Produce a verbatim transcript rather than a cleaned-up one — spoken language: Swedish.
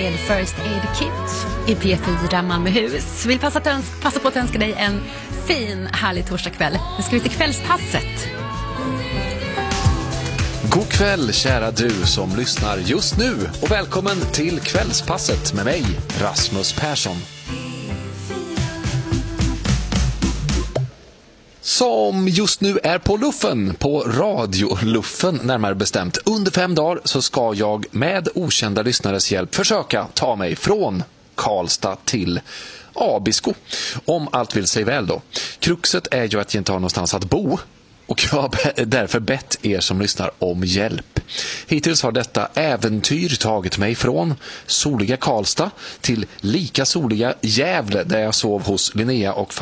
med First Aid Kit i P fyra Malmöhus. Vill passa, öns- passa på att önska dig en fin, härlig torsdagkväll. Nu ska vi till kvällspasset. God kväll kära du som lyssnar just nu och välkommen till kvällspasset med mig, Rasmus Persson. Som just nu är på luffen, på radioluffen närmare bestämt. Under fem dagar så ska jag med okända lyssnares hjälp försöka ta mig från Karlstad till Abisko. Om allt vill sig väl då. Kruxet är ju att jag inte har någonstans att bo. Och jag har därför bett er som lyssnar om hjälp. Hittills har detta äventyr tagit mig från soliga Karlstad till lika soliga Gävle där jag sov hos Linnea och